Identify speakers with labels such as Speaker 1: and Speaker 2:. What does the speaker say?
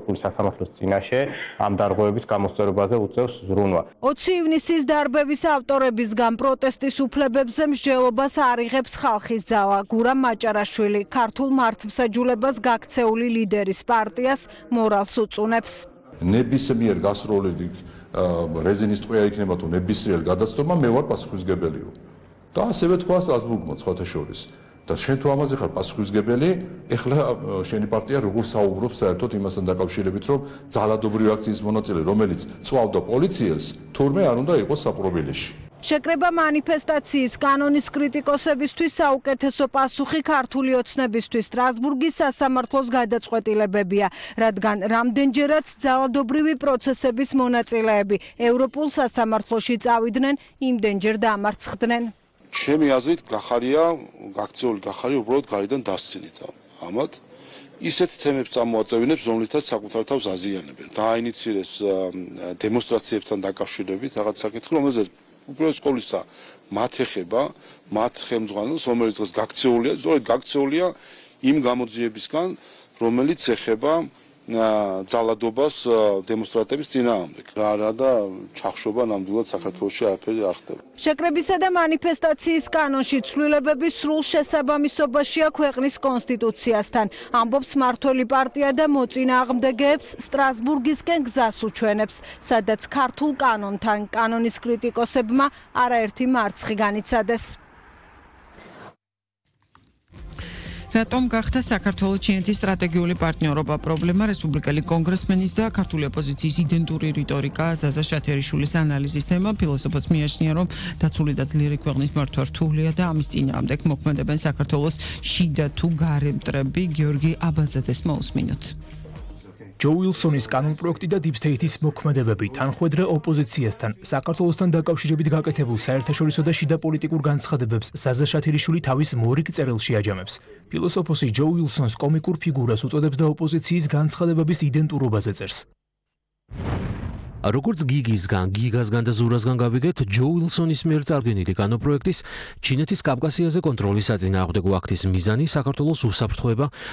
Speaker 1: ევროპული სასამართლოს წინაშე ამ დარღვევების გამოსწორებაზე უწევს ზრუნვა.
Speaker 2: 20 ივნისის დარბევის ავტორებისგან პროტესტის უფლებებზე მსჯელობას არ იღებს ხალხის ძალა. გურამ მაჭარაშვილი ქართულ მართლმსაჯულებას გაქცეული ლიდერის პარტიას მორალს უწუნებს.
Speaker 3: ნებისმიერ გასროლილი რეზინის ტყვია იქნება თუ ნებისმიერ გადაცდომა მე ვარ პასუხისმგებელიო. და ასევე თქვა სტრასბურგმა სხვათა შორის. და შენ თუ ამაზე ხარ პასუხისმგებელი, ეხლა შენი პარტია როგორ საუბრობს საერთოდ იმასთან დაკავშირებით, რომ ძალადობრივი აქციის მონაწილე, რომელიც წვავდა პოლიციელს, თურმე არ უნდა იყოს საპყრობილეში.
Speaker 2: შეკრება მანიფესტაციის კანონის კრიტიკოსებისთვის საუკეთესო პასუხი ქართული ოცნებისთვის სტრასბურგის სასამართლოს გადაწყვეტილებებია, რადგან რამდენჯერაც ძალადობრივი პროცესების მონაწილეები ევროპულ სასამართლოში წავიდნენ, იმდენჯერ დამარცხდნენ.
Speaker 4: ჩემი აზრით გაქცეული გახარია უბრალოდ გარედან დასცინით ამათ ისეთ თემებს წამოაწევინებს, რომლითაც საკუთარ თავს აზიანებენ. დააინიცირეს დემონსტრაციებთან დაკავშირებით რაღაც საკითხი, რომელზეც უპირველეს ყოვლისა მათ ეხება, მათ ხელმძღვანელს, რომელიც დღეს გაქცეულია, სწორედ გაქცეულია იმ გამოძიებისგან, რომელიც ეხება ძალადობას დემონსტრანტების წინააღმდეგ. რა და ჩახშობა ნამდვილად საქართველოში არაფერი არ ხდება.
Speaker 2: შეკრებისა და მანიფესტაციის კანონში ცვლილებების სრულ შესაბამისობაშია ქვეყნის კონსტიტუციასთან. ამბობს მმართველი პარტია და მოწინააღმდეგეებს სტრასბურგისკენ გზას უჩვენებს, სადაც ქართულ კანონთან კანონის კრიტიკოსებმა არაერთი მარცხი განიცადეს.
Speaker 5: რატომ გახდა საქართველოს ჩინეთის სტრატეგიული პარტნიორობა პრობლემა? რესპუბლიკელი კონგრესმენის და ქართული ოპოზიციის იდენტური რიტორიკა ზაზა შათერიშვილის ანალიზის თემა. ფილოსოფოს მიაჩნია, რომ დაცული და ძლიერი ქვეყნის მართვა რთულია და ამის წინააღმდეგ მოქმედებენ საქართველოს შიდა თუ გარე მტრები. გიორგი აბაზადეს მოусმინოთ.
Speaker 6: ჯო უილსონის კანონპროექტი და დიპსტეითის მოქმედებები თანხვედრა ოპოზიციასთან საქართველოსთან დაკავშირებით გაკეთებულ საერთაშორისო და შიდა პოლიტიკურ განცხადებებს ზაზა შათერიშვილი თავის მორიგ წერილში აჯამებს. ფილოსოფოსი ჯო უილსონს კომიკურ ფიგურას უწოდებს და ოპოზიციის განცხადებების იდენტურობაზე წერს.
Speaker 7: როგორც გიგასგან და ზურასგან გავიგეთ, ჯო უილსონის მიერ წარდგენილი კანონპროექტის ჩინეთის კავკასიაზე კონტროლის საწინააღმდეგო აქტის მიზანი საქართველოს უსაფრთხოება